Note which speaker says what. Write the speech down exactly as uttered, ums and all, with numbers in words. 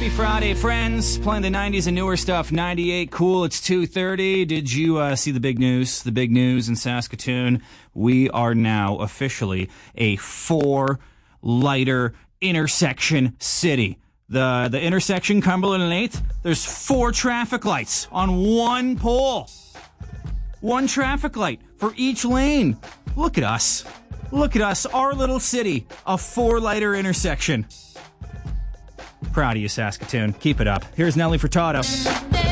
Speaker 1: Happy Friday, friends. Playing the nineties and newer stuff. ninety-eight Cool. It's two thirty. Did you uh, see the big news? The big news in Saskatoon. We are now officially a four-lighter intersection city. The, the intersection, Cumberland and eighth, there's four traffic lights on one pole. One traffic light for each lane. Look at us. Look at us. Our little city. A four-lighter intersection. Proud of you, Saskatoon. Keep it up. Here's Nelly Furtado.